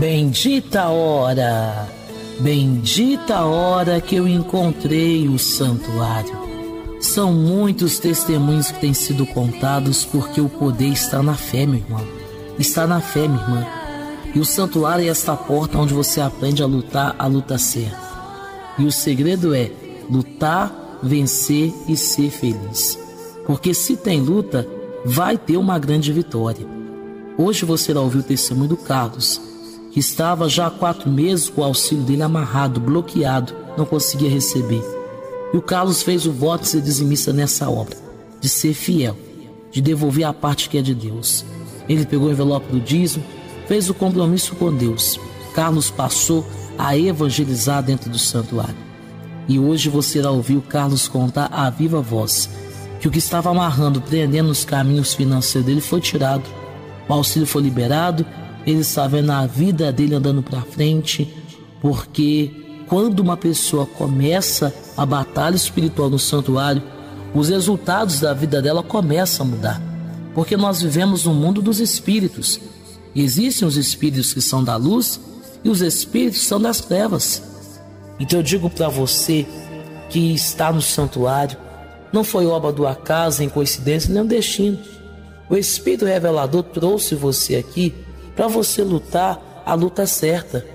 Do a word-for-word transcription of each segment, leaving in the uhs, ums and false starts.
Bendita hora, bendita hora que eu encontrei o santuário. São muitos testemunhos que têm sido contados, porque o poder está na fé, meu irmão. Está na fé, minha irmã. E o santuário é esta porta onde você aprende a lutar a luta certa. E o segredo é lutar, vencer e ser feliz. Porque se tem luta, vai ter uma grande vitória. Hoje você irá ouvir o testemunho do Carlos, que estava já há quatro meses com o auxílio dele amarrado, bloqueado, não conseguia receber. E o Carlos fez o voto de ser dizimista nessa obra, de ser fiel, de devolver a parte que é de Deus. Ele pegou o envelope do dízimo, fez o compromisso com Deus. Carlos passou a evangelizar dentro do santuário. E hoje você irá ouvir o Carlos contar a viva voz que o que estava amarrando, prendendo os caminhos financeiros dele foi tirado. O auxílio foi liberado. Ele está vendo a vida dele andando para frente, porque quando uma pessoa começa a batalha espiritual no santuário, os resultados da vida dela começam a mudar. Porque nós vivemos no mundo dos espíritos. Existem os espíritos que são da luz e os espíritos que são das trevas. Então eu digo para você que está no santuário, não foi obra do acaso, nem coincidência, nem um destino. O Espírito Revelador trouxe você aqui para você lutar a luta certa.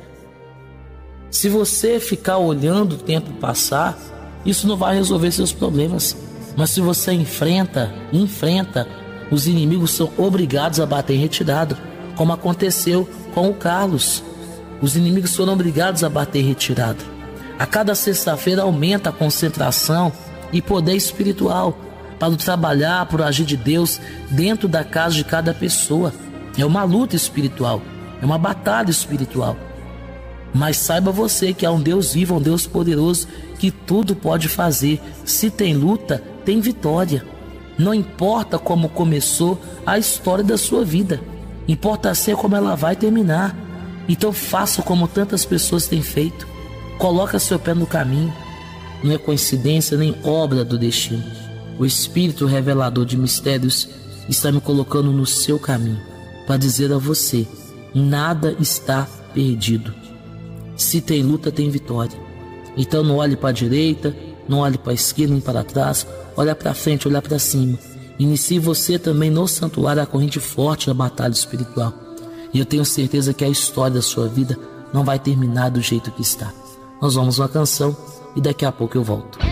Se você ficar olhando o tempo passar, isso não vai resolver seus problemas. Mas se você enfrenta, enfrenta, os inimigos são obrigados a bater em retirada, como aconteceu com o Carlos. Os inimigos foram obrigados a bater em retirada. A cada sexta-feira aumenta a concentração e poder espiritual para trabalhar, para o agir de Deus dentro da casa de cada pessoa. É uma luta espiritual, é uma batalha espiritual. Mas saiba você que há um Deus vivo, um Deus poderoso, que tudo pode fazer. Se tem luta, tem vitória. Não importa como começou a história da sua vida, importa ser como ela vai terminar. Então faça como tantas pessoas têm feito. Coloca seu pé no caminho. Não é coincidência nem obra do destino. O Espírito Revelador de Mistérios está me colocando no seu caminho para dizer a você: nada está perdido. Se tem luta, tem vitória. Então não olhe para a direita, não olhe para a esquerda nem para trás. Olha para frente, olha para cima. Inicie você também no santuário a corrente forte da batalha espiritual. E eu tenho certeza que a história da sua vida não vai terminar do jeito que está. Nós vamos uma canção e daqui a pouco eu volto.